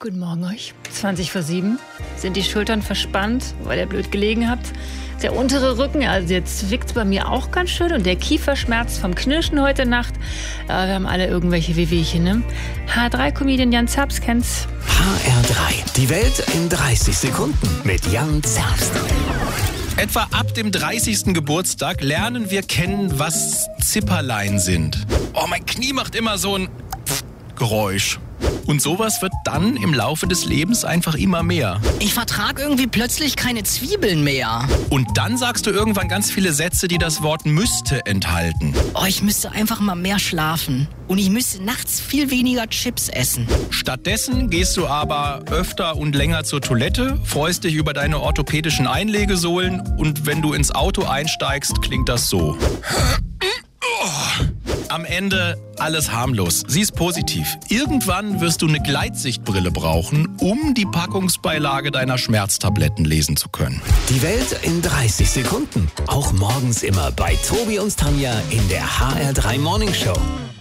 Guten Morgen euch. 7:20. Sind die Schultern verspannt, weil ihr blöd gelegen habt? Der untere Rücken, also jetzt zwickt's bei mir auch ganz schön und der Kieferschmerz vom Knirschen heute Nacht. Aber wir haben alle irgendwelche Wehwehchen, ne? H3-Comedian Jan Zerbst kennt's. HR3, die Welt in 30 Sekunden mit Jan Zerbst. Etwa ab dem 30. Geburtstag lernen wir kennen, was Zipperlein sind. Oh, mein Knie macht immer so ein Geräusch. Und sowas wird dann im Laufe des Lebens einfach immer mehr. Ich vertrag irgendwie plötzlich keine Zwiebeln mehr. Und dann sagst du irgendwann ganz viele Sätze, die das Wort müsste enthalten. Oh, ich müsste einfach mal mehr schlafen. Und ich müsste nachts viel weniger Chips essen. Stattdessen gehst du aber öfter und länger zur Toilette, freust dich über deine orthopädischen Einlegesohlen und wenn du ins Auto einsteigst, klingt das so. Am Ende alles harmlos. Sieh's positiv. Irgendwann wirst du eine Gleitsichtbrille brauchen, um die Packungsbeilage deiner Schmerztabletten lesen zu können. Die Welt in 30 Sekunden. Auch morgens immer bei Tobi und Tanja in der HR3 Morning Show.